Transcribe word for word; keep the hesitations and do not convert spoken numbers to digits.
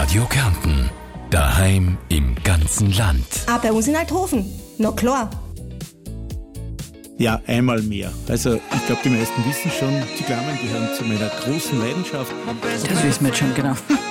Radio Kärnten. Daheim im ganzen Land. Ah, bei uns in Althofen. Na klar. Ja, einmal mehr. Also ich glaube, die meisten wissen schon, die Klammen gehören zu meiner großen Leidenschaft. Das wissen wir jetzt schon, genau.